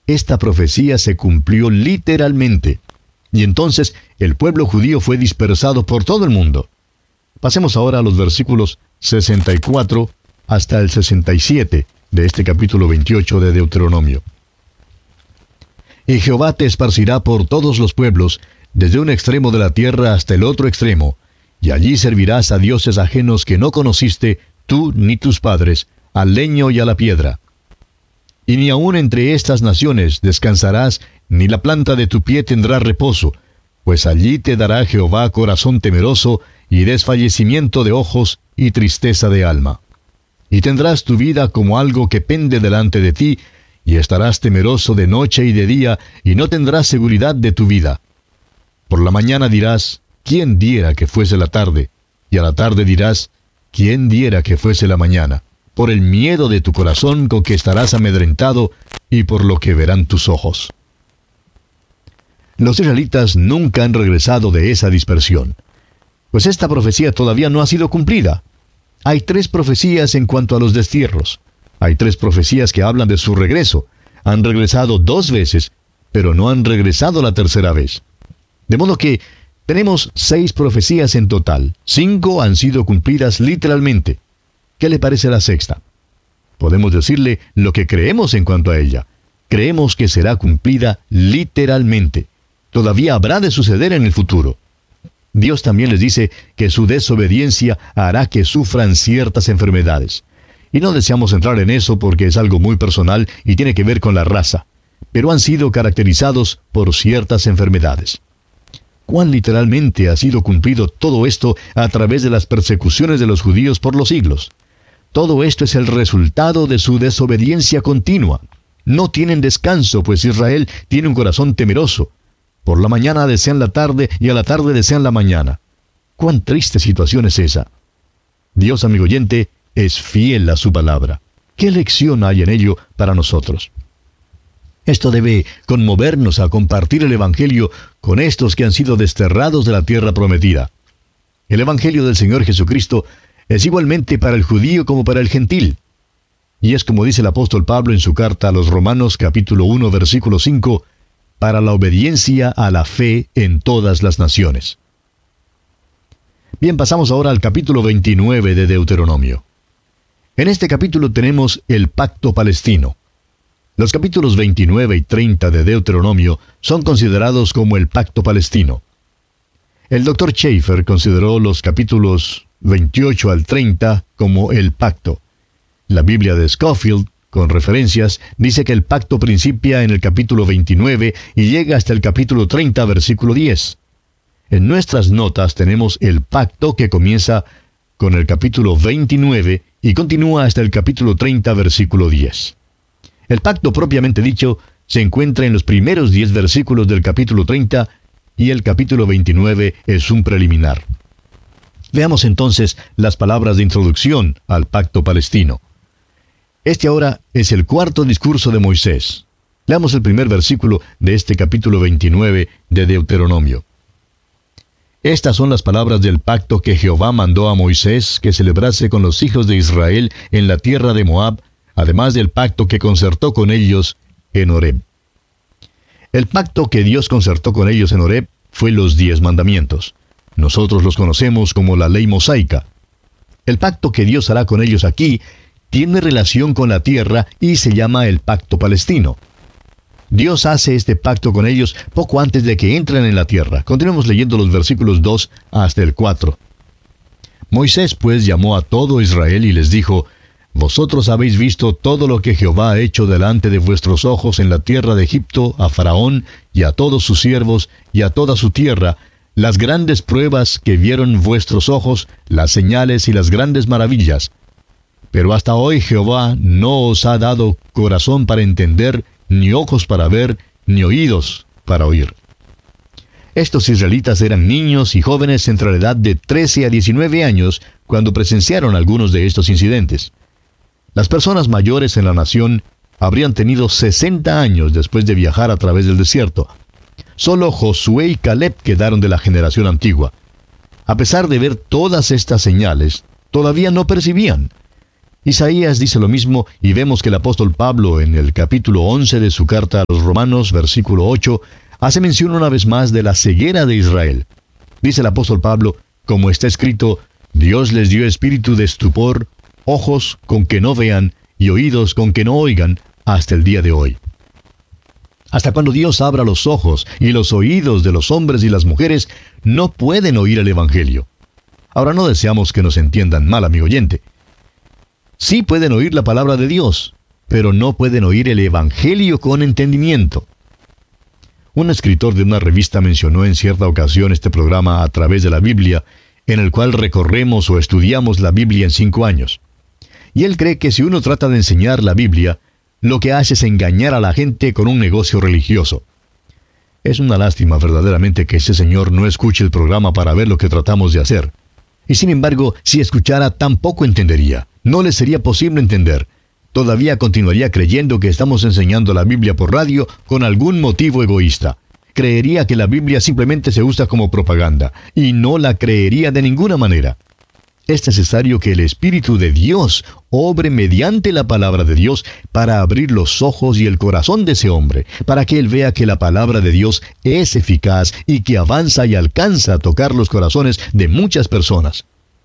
esta profecía se cumplió literalmente. Y entonces el pueblo judío fue dispersado por todo el mundo. Pasemos ahora a los versículos 64 hasta el 67 de este capítulo 28 de Deuteronomio. Y Jehová te esparcirá por todos los pueblos, desde un extremo de la tierra hasta el otro extremo, y allí servirás a dioses ajenos que no conociste, tú ni tus padres, al leño y a la piedra. Y ni aun entre estas naciones descansarás, ni la planta de tu pie tendrá reposo, pues allí te dará Jehová corazón temeroso, y desfallecimiento de ojos, y tristeza de alma. Y tendrás tu vida como algo que pende delante de ti, y estarás temeroso de noche y de día, y no tendrás seguridad de tu vida. Por la mañana dirás, ¿quién diera que fuese la tarde? Y a la tarde dirás, ¿quién diera que fuese la mañana? Por el miedo de tu corazón con que estarás amedrentado, y por lo que verán tus ojos. Los israelitas nunca han regresado de esa dispersión, pues esta profecía todavía no ha sido cumplida. Hay 3 profecías en cuanto a los destierros. Hay 3 profecías que hablan de su regreso. Han regresado 2 veces, pero no han regresado la tercera vez. De modo que tenemos 6 profecías en total. 5 han sido cumplidas literalmente. ¿Qué le parece la sexta? Podemos decirle lo que creemos en cuanto a ella. Creemos que será cumplida literalmente. Todavía habrá de suceder en el futuro. Dios también les dice que su desobediencia hará que sufran ciertas enfermedades. Y no deseamos entrar en eso porque es algo muy personal y tiene que ver con la raza. Pero han sido caracterizados por ciertas enfermedades. ¿Cuán literalmente ha sido cumplido todo esto a través de las persecuciones de los judíos por los siglos? Todo esto es el resultado de su desobediencia continua. No tienen descanso, pues Israel tiene un corazón temeroso. Por la mañana desean la tarde y a la tarde desean la mañana. ¡Cuán triste situación es esa! Dios, amigo oyente, es fiel a su palabra. ¿Qué lección hay en ello para nosotros? Esto debe conmovernos a compartir el Evangelio con estos que han sido desterrados de la tierra prometida. El Evangelio del Señor Jesucristo es igualmente para el judío como para el gentil. Y es como dice el apóstol Pablo en su carta a los Romanos capítulo 1 versículo 5, para la obediencia a la fe en todas las naciones. Bien, pasamos ahora al capítulo 29 de Deuteronomio. En este capítulo tenemos el pacto palestino. Los capítulos 29 y 30 de Deuteronomio son considerados como el pacto palestino. El Dr. Schaeffer consideró los capítulos 28 al 30 como el pacto. La Biblia de Scofield, con referencias, dice que el pacto principia en el capítulo 29 y llega hasta el capítulo 30, versículo 10. En nuestras notas tenemos el pacto que comienza con el capítulo 29 y continúa hasta el capítulo 30, versículo 10. El pacto propiamente dicho se encuentra en los primeros 10 versículos del capítulo 30 y el capítulo 29 es un preliminar. Veamos entonces las palabras de introducción al pacto palestino. Este ahora es el cuarto discurso de Moisés. Leamos el primer versículo de este capítulo 29 de Deuteronomio. Estas son las palabras del pacto que Jehová mandó a Moisés que celebrase con los hijos de Israel en la tierra de Moab, además del pacto que concertó con ellos en Horeb. El pacto que Dios concertó con ellos en Horeb fue los 10 mandamientos. Nosotros los conocemos como la ley mosaica. El pacto que Dios hará con ellos aquí tiene relación con la tierra y se llama el pacto palestino. Dios hace este pacto con ellos poco antes de que entren en la tierra. Continuemos leyendo los versículos 2 hasta el 4. Moisés pues llamó a todo Israel y les dijo: Vosotros habéis visto todo lo que Jehová ha hecho delante de vuestros ojos en la tierra de Egipto a Faraón y a todos sus siervos y a toda su tierra, las grandes pruebas que vieron vuestros ojos, las señales y las grandes maravillas. Pero hasta hoy Jehová no os ha dado corazón para entender, ni ojos para ver, ni oídos para oír. Estos israelitas eran niños y jóvenes entre la edad de 13 a 19 años cuando presenciaron algunos de estos incidentes. Las personas mayores en la nación habrían tenido 60 años después de viajar a través del desierto. Solo Josué y Caleb quedaron de la generación antigua. A pesar de ver todas estas señales, todavía no percibían. Isaías dice lo mismo, y vemos que el apóstol Pablo, en el capítulo 11 de su carta a los Romanos, versículo 8, hace mención una vez más de la ceguera de Israel. Dice el apóstol Pablo, como está escrito, Dios les dio espíritu de estupor, ojos con que no vean y oídos con que no oigan, hasta el día de hoy. Hasta cuando Dios abra los ojos y los oídos de los hombres y las mujeres, no pueden oír el Evangelio. Ahora no deseamos que nos entiendan mal, amigo oyente. Sí pueden oír la palabra de Dios, pero no pueden oír el Evangelio con entendimiento. Un escritor de una revista mencionó en cierta ocasión este programa a través de la Biblia, en el cual recorremos o estudiamos la Biblia en 5 años. Y él cree que si uno trata de enseñar la Biblia, lo que hace es engañar a la gente con un negocio religioso. Es una lástima verdaderamente que ese señor no escuche el programa para ver lo que tratamos de hacer. Y sin embargo, si escuchara, tampoco entendería. No le sería posible entender. Todavía continuaría creyendo que estamos enseñando la Biblia por radio con algún motivo egoísta. Creería que la Biblia simplemente se usa como propaganda, y no la creería de ninguna manera. Es necesario que el Espíritu de Dios obre mediante la palabra de Dios para abrir los ojos y el corazón de ese hombre, para que él vea que la palabra de Dios es eficaz y que avanza y alcanza a tocar los corazones de muchas personas.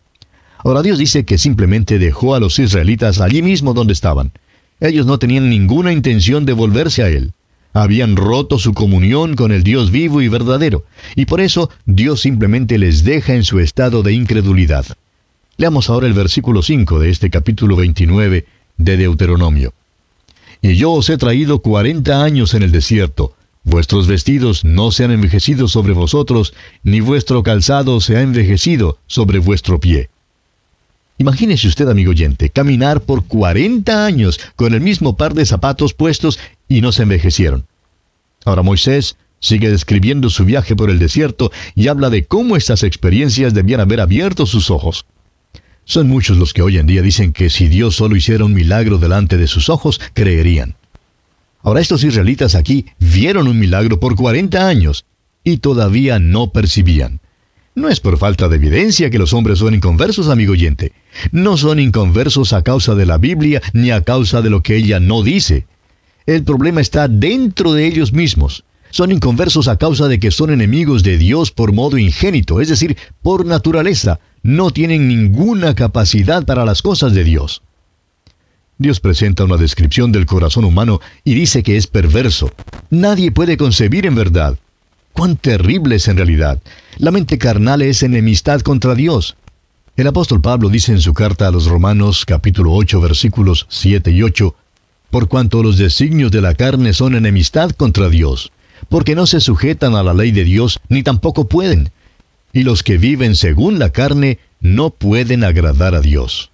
Ahora Dios dice que simplemente dejó a los israelitas allí mismo donde estaban. Ellos no tenían ninguna intención de volverse a Él. Habían roto su comunión con el Dios vivo y verdadero, y por eso Dios simplemente les deja en su estado de incredulidad. Leamos ahora el versículo 5 de este capítulo 29 de Deuteronomio. Y yo os he traído 40 años en el desierto. Vuestros vestidos no se han envejecido sobre vosotros, ni vuestro calzado se ha envejecido sobre vuestro pie. Imagínese usted, amigo oyente, caminar por 40 años con el mismo par de zapatos puestos y no se envejecieron. Ahora Moisés sigue describiendo su viaje por el desierto y habla de cómo estas experiencias debían haber abierto sus ojos. Son muchos los que hoy en día dicen que si Dios solo hiciera un milagro delante de sus ojos, creerían. Ahora estos israelitas aquí vieron un milagro por 40 años y todavía no percibían. No es por falta de evidencia que los hombres son inconversos, amigo oyente. No son inconversos a causa de la Biblia ni a causa de lo que ella no dice. El problema está dentro de ellos mismos. Son inconversos a causa de que son enemigos de Dios por modo ingénito, es decir, por naturaleza. No tienen ninguna capacidad para las cosas de Dios. Dios presenta una descripción del corazón humano y dice que es perverso. Nadie puede concebir en verdad. ¡Cuán terrible es en realidad! La mente carnal es enemistad contra Dios. El apóstol Pablo dice en su carta a los Romanos, capítulo 8, versículos 7 y 8, por cuanto los designios de la carne son enemistad contra Dios, porque no se sujetan a la ley de Dios, ni tampoco pueden. Y los que viven según la carne no pueden agradar a Dios.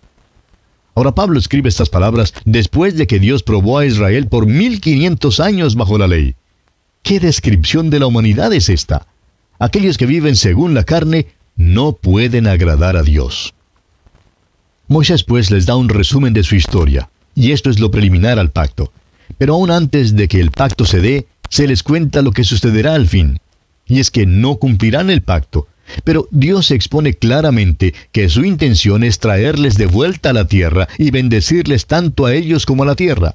Ahora Pablo escribe estas palabras después de que Dios probó a Israel por 1500 años bajo la ley. ¿Qué descripción de la humanidad es esta? Aquellos que viven según la carne no pueden agradar a Dios. Moisés pues les da un resumen de su historia, y esto es lo preliminar al pacto. Pero aún antes de que el pacto se dé, se les cuenta lo que sucederá al fin. Y es que no cumplirán el pacto. Pero Dios expone claramente que su intención es traerles de vuelta a la tierra y bendecirles tanto a ellos como a la tierra.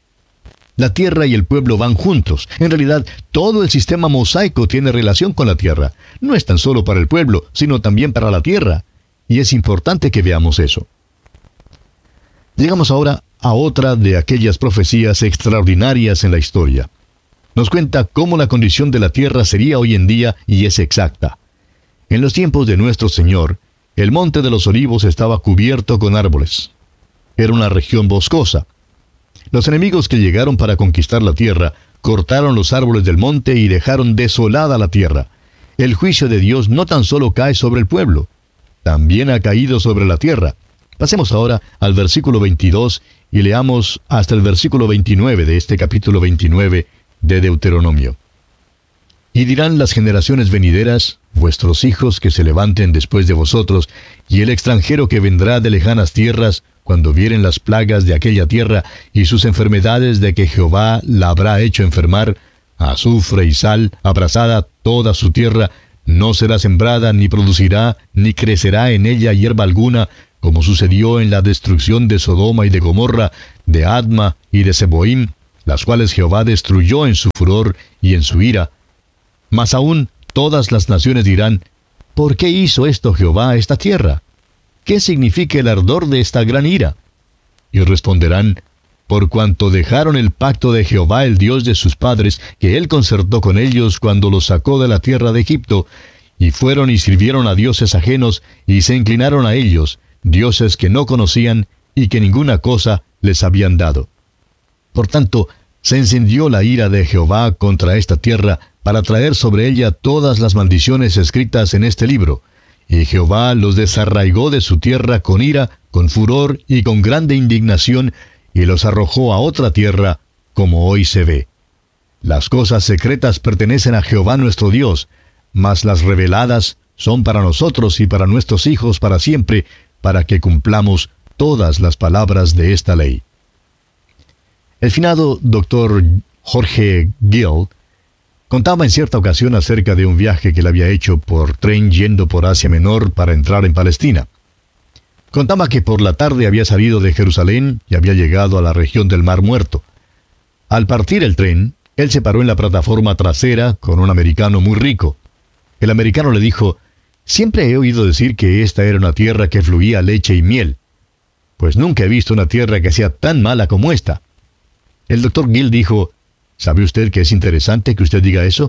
La tierra y el pueblo van juntos. En realidad, todo el sistema mosaico tiene relación con la tierra. No es tan solo para el pueblo, sino también para la tierra. Y es importante que veamos eso. Llegamos ahora a otra de aquellas profecías extraordinarias en la historia. Nos cuenta cómo la condición de la tierra sería hoy en día y es exacta. En los tiempos de nuestro Señor, el monte de los Olivos estaba cubierto con árboles. Era una región boscosa. Los enemigos que llegaron para conquistar la tierra cortaron los árboles del monte y dejaron desolada la tierra. El juicio de Dios no tan solo cae sobre el pueblo, también ha caído sobre la tierra. Pasemos ahora al versículo 22 y leamos hasta el versículo 29 de este capítulo 29 de Deuteronomio. Y dirán las generaciones venideras, vuestros hijos que se levanten después de vosotros, y el extranjero que vendrá de lejanas tierras, cuando vieren las plagas de aquella tierra y sus enfermedades de que Jehová la habrá hecho enfermar, azufre y sal, abrasada toda su tierra, no será sembrada, ni producirá, ni crecerá en ella hierba alguna, como sucedió en la destrucción de Sodoma y de Gomorra, de Adma y de Zeboim, las cuales Jehová destruyó en su furor y en su ira. Mas aún todas las naciones dirán, ¿por qué hizo esto Jehová a esta tierra? ¿Qué significa el ardor de esta gran ira? Y responderán, por cuanto dejaron el pacto de Jehová, el Dios de sus padres, que él concertó con ellos cuando los sacó de la tierra de Egipto, y fueron y sirvieron a dioses ajenos, y se inclinaron a ellos, dioses que no conocían, y que ninguna cosa les habían dado. Por tanto, se encendió la ira de Jehová contra esta tierra, para traer sobre ella todas las maldiciones escritas en este libro. Y Jehová los desarraigó de su tierra con ira, con furor y con grande indignación, y los arrojó a otra tierra, como hoy se ve. Las cosas secretas pertenecen a Jehová nuestro Dios, mas las reveladas son para nosotros y para nuestros hijos para siempre, para que cumplamos todas las palabras de esta ley. El finado Dr. Jorge Gill contaba en cierta ocasión acerca de un viaje que él había hecho por tren yendo por Asia Menor para entrar en Palestina. Contaba que por la tarde había salido de Jerusalén y había llegado a la región del Mar Muerto. Al partir el tren, él se paró en la plataforma trasera con un americano muy rico. El americano le dijo, «Siempre he oído decir que esta era una tierra que fluía leche y miel. Pues nunca he visto una tierra que sea tan mala como esta». El doctor Gill dijo, «¿Sabe usted que es interesante que usted diga eso?».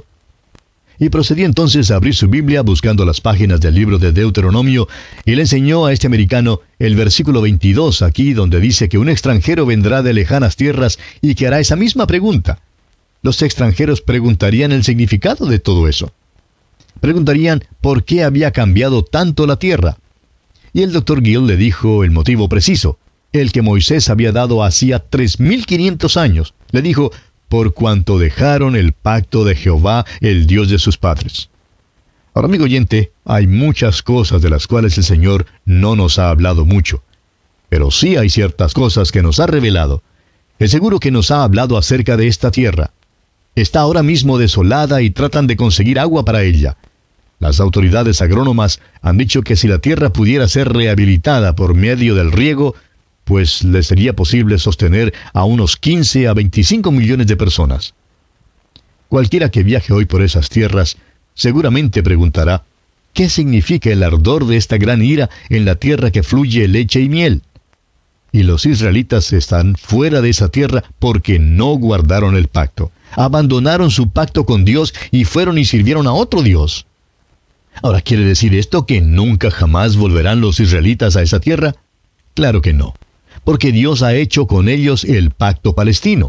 Y procedió entonces a abrir su Biblia buscando las páginas del libro de Deuteronomio, y le enseñó a este americano el versículo 22 aquí, donde dice que un extranjero vendrá de lejanas tierras y que hará esa misma pregunta. Los extranjeros preguntarían el significado de todo eso. Preguntarían por qué había cambiado tanto la tierra. Y el doctor Gill le dijo el motivo preciso, el que Moisés había dado hacía 3,500 años. Le dijo, por cuanto dejaron el pacto de Jehová, el Dios de sus padres. Ahora, amigo oyente, hay muchas cosas de las cuales el Señor no nos ha hablado mucho. Pero sí hay ciertas cosas que nos ha revelado. Es seguro que nos ha hablado acerca de esta tierra. Está ahora mismo desolada y tratan de conseguir agua para ella. Las autoridades agrónomas han dicho que si la tierra pudiera ser rehabilitada por medio del riego, pues le sería posible sostener a unos 15 a 25 millones de personas. Cualquiera que viaje hoy por esas tierras, seguramente preguntará, ¿qué significa el ardor de esta gran ira en la tierra que fluye leche y miel? Y los israelitas están fuera de esa tierra porque no guardaron el pacto. Abandonaron su pacto con Dios y fueron y sirvieron a otro Dios. Ahora, ¿quiere decir esto que nunca jamás volverán los israelitas a esa tierra? Claro que no, porque Dios ha hecho con ellos el pacto palestino.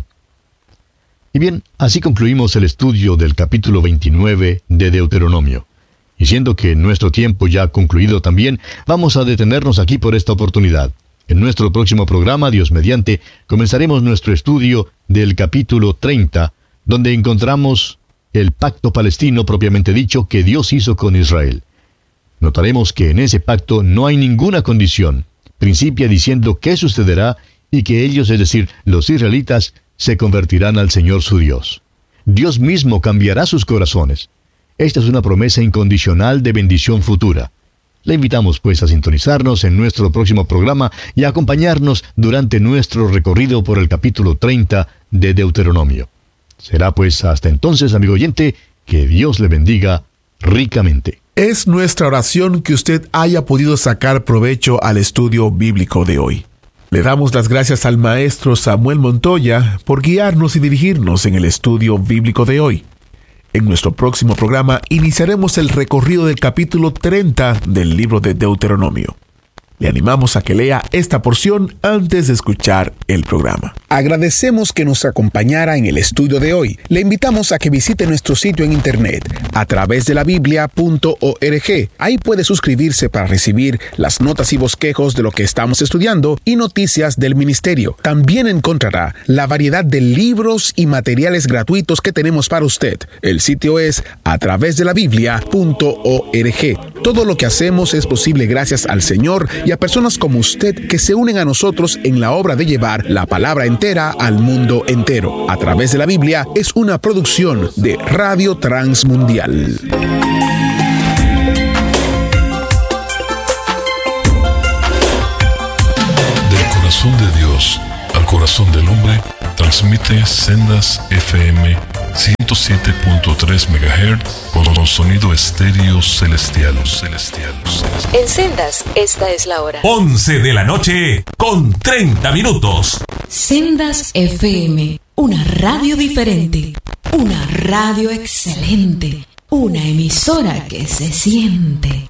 Y bien, así concluimos el estudio del capítulo 29 de Deuteronomio. Y siendo que nuestro tiempo ya ha concluido también, vamos a detenernos aquí por esta oportunidad. En nuestro próximo programa, Dios mediante, comenzaremos nuestro estudio del capítulo 30, donde encontramos el pacto palestino propiamente dicho que Dios hizo con Israel. Notaremos que en ese pacto no hay ninguna condición. Principia diciendo qué sucederá y que ellos, es decir, los israelitas, se convertirán al Señor su Dios. Dios mismo cambiará sus corazones. Esta es una promesa incondicional de bendición futura. Le invitamos pues a sintonizarnos en nuestro próximo programa y a acompañarnos durante nuestro recorrido por el capítulo 30 de Deuteronomio. Será pues hasta entonces, amigo oyente, que Dios le bendiga ricamente. Es nuestra oración que usted haya podido sacar provecho al estudio bíblico de hoy. Le damos las gracias al maestro Samuel Montoya por guiarnos y dirigirnos en el estudio bíblico de hoy. En nuestro próximo programa iniciaremos el recorrido del capítulo 30 del libro de Deuteronomio. Le animamos a que lea esta porción antes de escuchar el programa. Agradecemos que nos acompañara en el estudio de hoy. Le invitamos a que visite nuestro sitio en internet a través de la biblia.org. Ahí puede suscribirse para recibir las notas y bosquejos de lo que estamos estudiando y noticias del ministerio. También encontrará la variedad de libros y materiales gratuitos que tenemos para usted. El sitio es a través de la biblia.org. Todo lo que hacemos es posible gracias al Señor y a personas como usted que se unen a nosotros en la obra de llevar la palabra entera al mundo entero. A través de la Biblia es una producción de Radio Transmundial. corazón del hombre, transmite Sendas FM 107.3 MHz con sonido estéreo celestial. En Sendas, esta es la hora. 11 de la noche con 30 minutos. Sendas FM, una radio diferente, una radio excelente, una emisora que se siente.